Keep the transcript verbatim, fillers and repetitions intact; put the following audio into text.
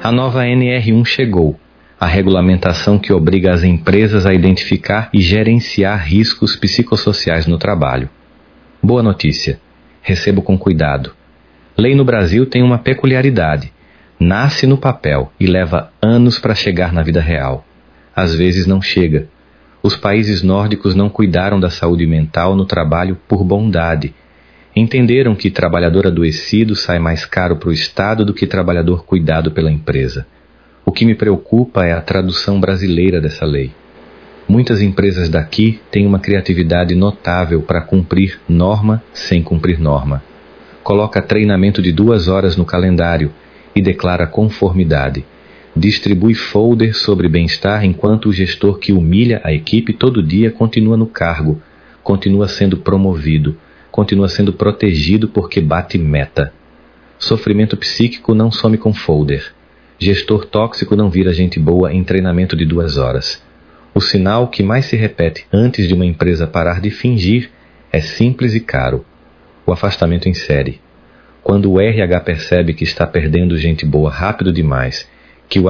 A nova N R um chegou, a regulamentação que obriga as empresas a identificar e gerenciar riscos psicossociais no trabalho. Boa notícia. Recebo com cuidado. Lei no Brasil tem uma peculiaridade. Nasce no papel e leva anos para chegar na vida real. Às vezes não chega. Os países nórdicos não cuidaram da saúde mental no trabalho por bondade. Entenderam que trabalhador adoecido sai mais caro para o Estado do que trabalhador cuidado pela empresa. O que me preocupa é a tradução brasileira dessa lei. Muitas empresas daqui têm uma criatividade notável para cumprir norma sem cumprir norma. Coloca treinamento de duas horas no calendário e declara conformidade. Distribui folder sobre bem-estar enquanto o gestor que humilha a equipe todo dia continua no cargo, continua sendo promovido, continua sendo protegido porque bate meta. Sofrimento psíquico não some com folder. Gestor tóxico não vira gente boa em treinamento de duas horas. O sinal que mais se repete antes de uma empresa parar de fingir é simples e caro. O afastamento em série. Quando o R H percebe que está perdendo gente boa rápido demais